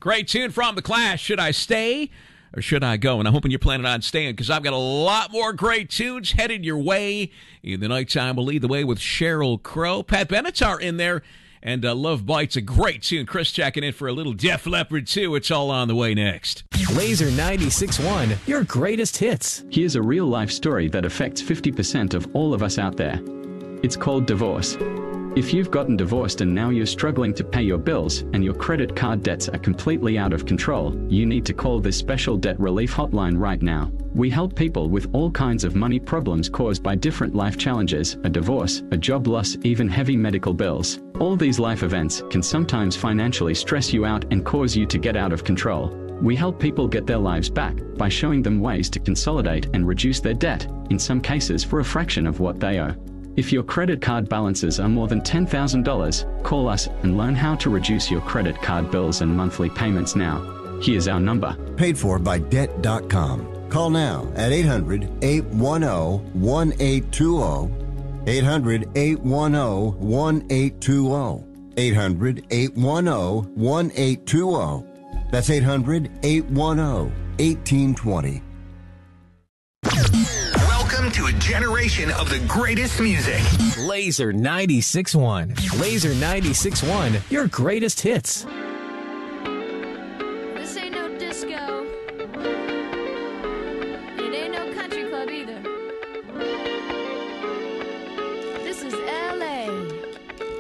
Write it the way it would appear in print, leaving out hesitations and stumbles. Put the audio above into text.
Great tune from The Clash. Should I stay or should I go? And I'm hoping you're planning on staying because I've got a lot more great tunes headed your way. In the nighttime, we'll lead the way with Sheryl Crow. Pat Benatar in there. And Love Bites, a great tune. Chris checking in for a little Def Leppard, too. It's all on the way next. Laser 96.1, your greatest hits. Here's a real-life story that affects 50% of all of us out there. It's called divorce. If you've gotten divorced and now you're struggling to pay your bills and your credit card debts are completely out of control, you need to call this special debt relief hotline right now. We help people with all kinds of money problems caused by different life challenges, a divorce, a job loss, even heavy medical bills. All these life events can sometimes financially stress you out and cause you to get out of control. We help people get their lives back by showing them ways to consolidate and reduce their debt, in some cases for a fraction of what they owe. If your credit card balances are more than $10,000, call us and learn how to reduce your credit card bills and monthly payments now. Here's our number. Paid for by Debt.com. Call now at 800-810-1820. 800-810-1820. 800-810-1820. That's 800-810-1820. Welcome to a generation of the greatest music. Laser 96.1. Laser 96.1, your greatest hits.